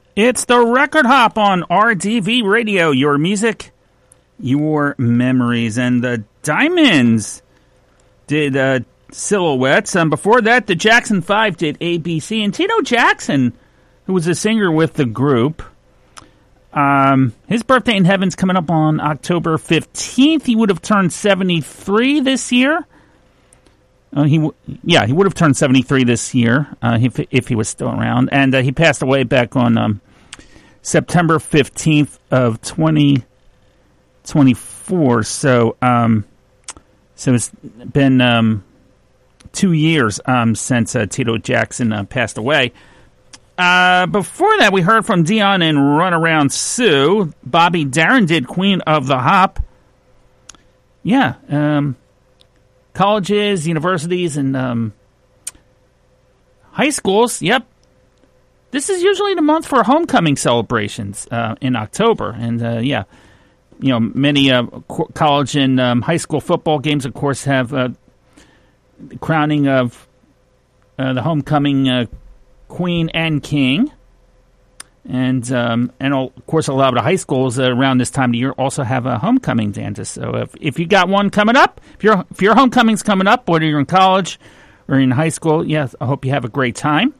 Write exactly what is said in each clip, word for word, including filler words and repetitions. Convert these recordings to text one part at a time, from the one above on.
It's the Record Hop on R D V Radio. Your music, your memories. And the Diamonds did uh, Silhouettes. And before that, the Jackson five did A B C. And Tito Jackson, who was a singer with the group, um, his birthday in heaven's coming up on October fifteenth. He would have turned seventy-three this year. Uh, he w- yeah, he would have turned seventy-three this year uh, if if he was still around, and uh, he passed away back on um, September fifteenth of twenty twenty-four. So, um, so it's been um, two years um, since uh, Tito Jackson uh, passed away. Uh, before that, we heard from Dion and Runaround Sue. Bobby Darin did Queen of the Hop. Yeah. Um, Colleges, universities, and um, high schools, yep. This is usually the month for homecoming celebrations uh, in October. And, uh, yeah, you know, many uh, co- college and um, high school football games, of course, have uh, the crowning of uh, the homecoming uh, queen and king. And, um, and of course, a lot of the high schools uh, around this time of year also have a homecoming dances. So if if you got one coming up, if your if your homecoming's coming up, whether you're in college or in high school, yeah, I hope you have a great time.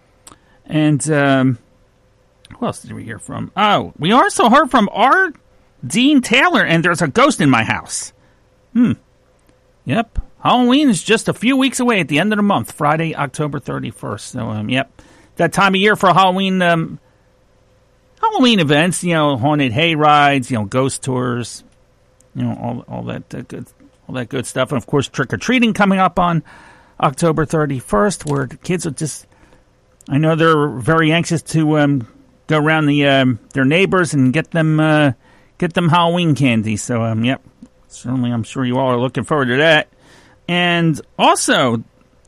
And um, who else did we hear from? Oh, we also heard from R. Dean Taylor, and there's a ghost in my house. Hmm. Yep. Halloween is just a few weeks away at the end of the month, Friday, October thirty-first. So, um, yep, that time of year for Halloween. Um, Halloween events, you know, haunted hay rides, you know, ghost tours, you know, all all that uh, good, all that good stuff, and of course, trick or treating coming up on October thirty-first, where the kids are just, I know they're very anxious to um, go around the um, their neighbors and get them uh, get them Halloween candy. So, um, yep, certainly, I'm sure you all are looking forward to that, and also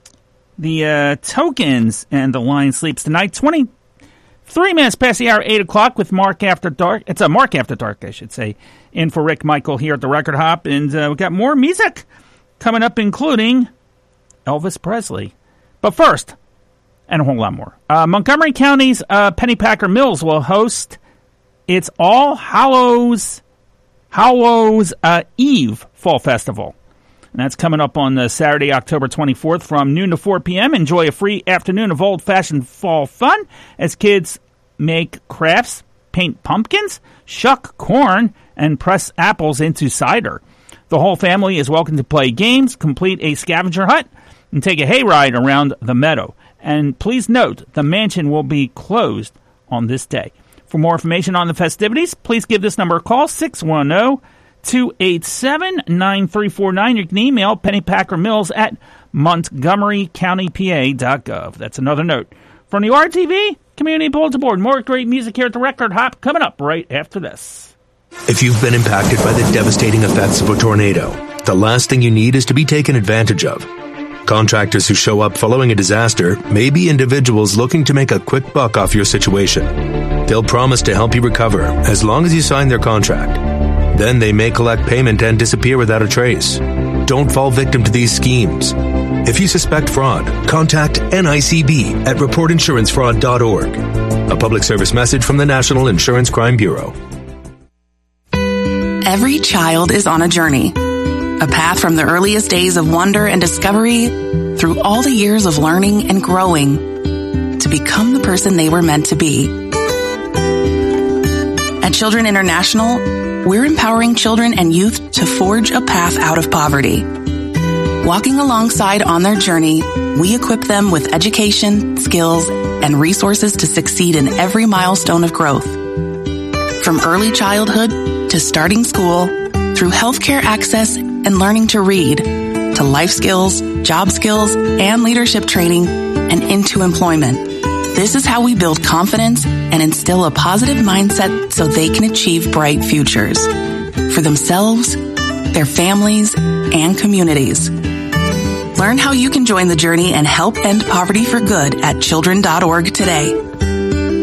the uh, Tokens and the Lion Sleeps Tonight, twenty. Three minutes past the hour, eight o'clock with Mark After Dark. It's a Mark After Dark, I should say, in for Rick Michael here at the Record Hop. And uh, we've got more music coming up, including Elvis Presley. But first, and a whole lot more, uh, Montgomery County's uh, Pennypacker Mills will host its All Hallows, Hallows uh, Eve Fall Festival. And that's coming up on uh, Saturday, October twenty-fourth from noon to four p.m. Enjoy a free afternoon of old-fashioned fall fun as kids make crafts, paint pumpkins, shuck corn, and press apples into cider. The whole family is welcome to play games, complete a scavenger hunt, and take a hayride around the meadow. And please note, the mansion will be closed on this day. For more information on the festivities, please give this number a call, six one zero, two eight seven, nine three four nine. You can email pennypackermills at montgomery county p a dot gov. That's another note. From the R T V Community Bulletin Board, more great music here at the Record Hop coming up right after this. If you've been impacted by the devastating effects of a tornado, the last thing you need is to be taken advantage of. Contractors who show up following a disaster may be individuals looking to make a quick buck off your situation. They'll promise to help you recover as long as you sign their contract. Then they may collect payment and disappear without a trace. Don't fall victim to these schemes. If you suspect fraud, contact N I C B at report insurance fraud dot org. A public service message from the National Insurance Crime Bureau. Every child is on a journey. A path from the earliest days of wonder and discovery through all the years of learning and growing to become the person they were meant to be. At Children International, we're empowering children and youth to forge a path out of poverty. Walking alongside on their journey, we equip them with education, skills, and resources to succeed in every milestone of growth. From early childhood to starting school, through healthcare access and learning to read, to life skills, job skills, and leadership training, and into employment. This is how we build confidence and instill a positive mindset so they can achieve bright futures for themselves, their families, and communities. Learn how you can join the journey and help end poverty for good at children dot org today.